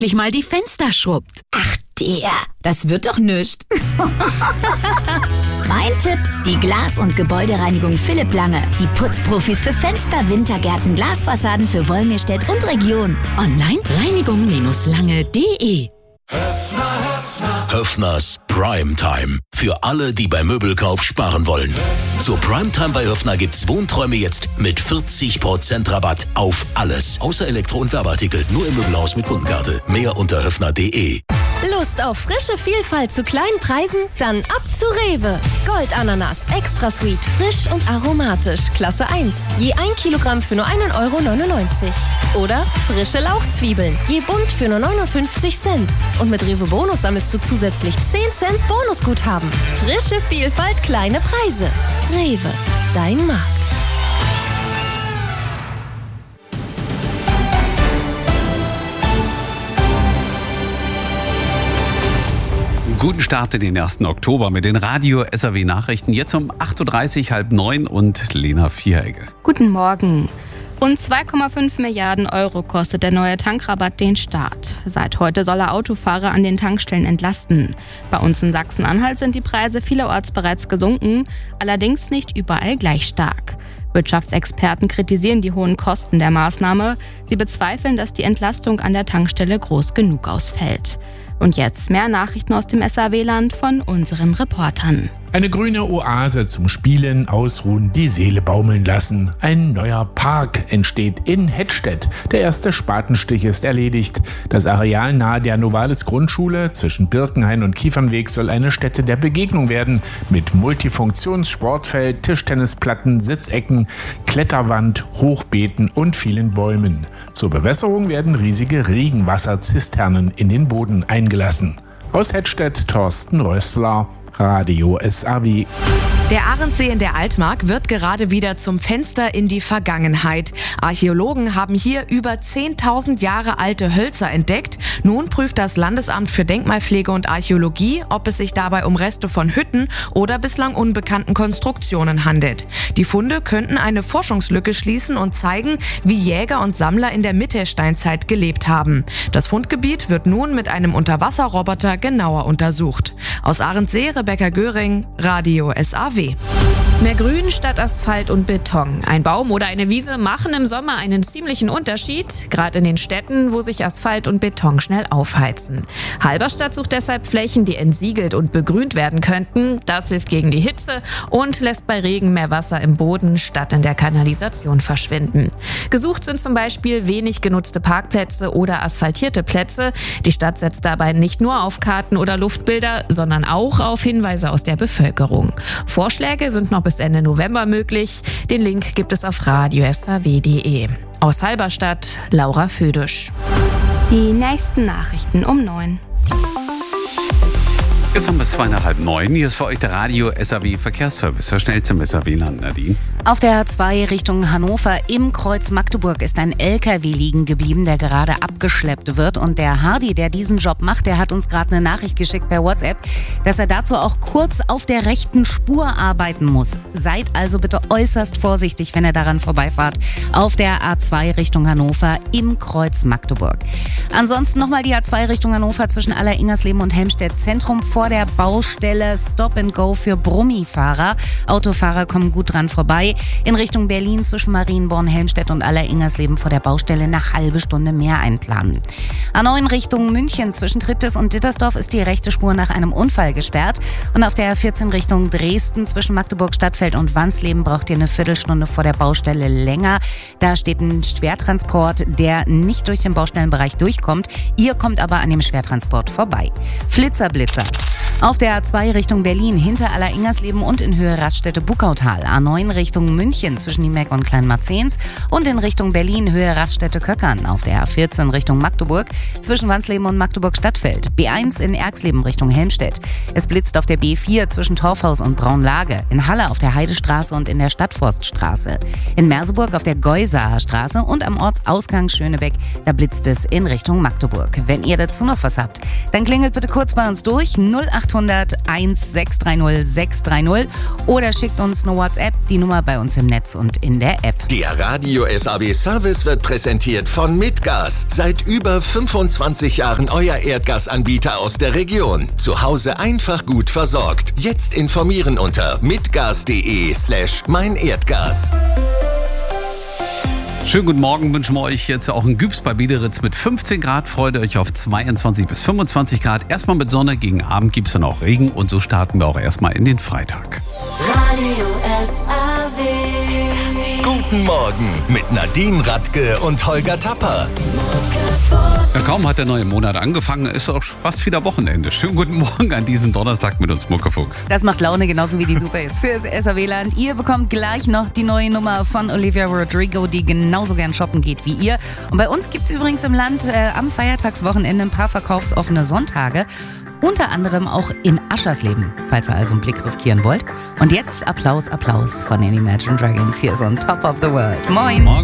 endlich mal die Fenster schrubbt. Ach der, das wird doch nichts. Mein Tipp, die Glas- und Gebäudereinigung Philipp Lange. Die Putzprofis für Fenster, Wintergärten, Glasfassaden für Wolmirstedt und Region. Online reinigung-lange.de. Höffners Primetime. Für alle, die beim Möbelkauf sparen wollen. Zur Primetime bei Höffner gibt's Wohnträume jetzt mit 40% Rabatt auf alles. Außer Elektro- und Werbeartikel. Nur im Möbelhaus mit Kundenkarte. Mehr unter höffner.de. Lust auf frische Vielfalt zu kleinen Preisen? Dann ab zu Rewe. Goldananas, extra sweet, frisch und aromatisch, Klasse 1. Je 1 Kilogramm für nur 1,99 €. Oder frische Lauchzwiebeln, je bunt für nur 59 Cent. Und mit Rewe Bonus sammelst du zusätzlich 10 Cent Bonusguthaben. Frische Vielfalt, kleine Preise. Rewe, dein Markt. Guten Start in den 1. Oktober mit den Radio-SAW-Nachrichten. Jetzt um 8.30 Uhr, 8:30 und Lena Vieregge. Guten Morgen. Rund 2,5 Milliarden € kostet der neue Tankrabatt den Staat. Seit heute soll er Autofahrer an den Tankstellen entlasten. Bei uns in Sachsen-Anhalt sind die Preise vielerorts bereits gesunken, allerdings nicht überall gleich stark. Wirtschaftsexperten kritisieren die hohen Kosten der Maßnahme. Sie bezweifeln, dass die Entlastung an der Tankstelle groß genug ausfällt. Und jetzt mehr Nachrichten aus dem SAW-Land von unseren Reportern. Eine grüne Oase zum Spielen, Ausruhen, die Seele baumeln lassen. Ein neuer Park entsteht in Hettstedt. Der erste Spatenstich ist erledigt. Das Areal nahe der Novalis Grundschule zwischen Birkenhain und Kiefernweg soll eine Stätte der Begegnung werden. Mit Multifunktions-Sportfeld, Tischtennisplatten, Sitzecken, Kletterwand, Hochbeeten und vielen Bäumen. Zur Bewässerung werden riesige Regenwasserzisternen in den Boden eingelassen. Aus Hettstedt, Thorsten Rössler, Radio SAW. Der Ahrensee in der Altmark wird gerade wieder zum Fenster in die Vergangenheit. Archäologen haben hier über 10.000 Jahre alte Hölzer entdeckt. Nun prüft das Landesamt für Denkmalpflege und Archäologie, ob es sich dabei um Reste von Hütten oder bislang unbekannten Konstruktionen handelt. Die Funde könnten eine Forschungslücke schließen und zeigen, wie Jäger und Sammler in der Mittelsteinzeit gelebt haben. Das Fundgebiet wird nun mit einem Unterwasserroboter genauer untersucht. Aus Ahrensee, Rebecca Göring, Radio SAW. Mehr Grün statt Asphalt und Beton. Ein Baum oder eine Wiese machen im Sommer einen ziemlichen Unterschied, gerade in den Städten, wo sich Asphalt und Beton schnell aufheizen. Halberstadt sucht deshalb Flächen, die entsiegelt und begrünt werden könnten. Das hilft gegen die Hitze und lässt bei Regen mehr Wasser im Boden statt in der Kanalisation verschwinden. Gesucht sind zum Beispiel wenig genutzte Parkplätze oder asphaltierte Plätze. Die Stadt setzt dabei nicht nur auf Karten oder Luftbilder, sondern auch auf Hinweise aus der Bevölkerung. Vorschläge sind noch bis Ende November möglich. Den Link gibt es auf radio-saw.de. Aus Halberstadt, Laura Födisch. Die nächsten Nachrichten um 9. Jetzt haben wir es 8:30. Hier ist für euch der Radio-SAW-Verkehrsservice. Hör schnell zum SAW-Land, Nadine. Auf der A2 Richtung Hannover im Kreuz Magdeburg ist ein LKW liegen geblieben, der gerade abgeschleppt wird. Und der Hardy, der diesen Job macht, der hat uns gerade eine Nachricht geschickt per WhatsApp, dass er dazu auch kurz auf der rechten Spur arbeiten muss. Seid also bitte äußerst vorsichtig, wenn ihr daran vorbeifahrt. Auf der A2 Richtung Hannover im Kreuz Magdeburg. Ansonsten nochmal die A2 Richtung Hannover zwischen Aller-Ingersleben und Helmstedt Zentrum vor der Baustelle. Stop and Go für Brummifahrer. Autofahrer kommen gut dran vorbei. In Richtung Berlin zwischen Marienborn, Helmstedt und Aller-Ingersleben vor der Baustelle eine halbe Stunde mehr einplanen. A9 Richtung München zwischen Triptis und Dittersdorf ist die rechte Spur nach einem Unfall gesperrt. Und auf der A14 Richtung Dresden zwischen Magdeburg, Stadtfeld und Wansleben braucht ihr eine Viertelstunde vor der Baustelle länger. Da steht ein Schwertransport, der nicht durch den Baustellenbereich durchkommt. Ihr kommt aber an dem Schwertransport vorbei. Flitzer-Blitzer. Auf der A2 Richtung Berlin hinter Aller-Ingersleben und in Höhe Raststätte-Buckautal. A9 Richtung München zwischen Niemeck und Kleinmarzens und in Richtung Berlin Höhe Raststätte-Köckern. Auf der A14 Richtung Magdeburg zwischen Wansleben und Magdeburg-Stadtfeld. B1 in Erxleben Richtung Helmstedt. Es blitzt auf der B4 zwischen Torfhaus und Braunlage. In Halle auf der Heidestraße und in der Stadtforststraße. In Merseburg auf der Geusaer Straße und am Ortsausgang Schönebeck. Da blitzt es in Richtung Magdeburg. Wenn ihr dazu noch was habt, dann klingelt bitte kurz bei uns durch. 08 0800 1630 630 oder schickt uns eine WhatsApp, die Nummer bei uns im Netz und in der App. Der Radio SAW Service wird präsentiert von Mitgas. Seit über 25 Jahren euer Erdgasanbieter aus der Region. Zu Hause einfach gut versorgt. Jetzt informieren unter mitgas.de/meinerdgas. Schönen guten Morgen, wünschen wir euch jetzt auch in Gübs bei Biederitz mit 15 Grad. Freut euch auf 22 bis 25 Grad. Erstmal mit Sonne, gegen Abend gibt es dann auch Regen und so starten wir auch erstmal in den Freitag. Radio SAW. Guten Morgen mit Nadine Radke und Holger Tapper. Ja, kaum hat der neue Monat angefangen, ist auch fast wieder Wochenende. Schönen guten Morgen an diesem Donnerstag mit uns Muckefuchs. Das macht Laune, genauso wie die Superhits fürs SAW-Land. Ihr bekommt gleich noch die neue Nummer von Olivia Rodrigo, die genauso gern shoppen geht wie ihr. Und bei uns gibt es übrigens im Land am Feiertagswochenende ein paar verkaufsoffene Sonntage. Unter anderem auch in Aschersleben, falls ihr also einen Blick riskieren wollt. Und jetzt Applaus von den Imagine Dragons. Hier ist On Top of the World. Moin!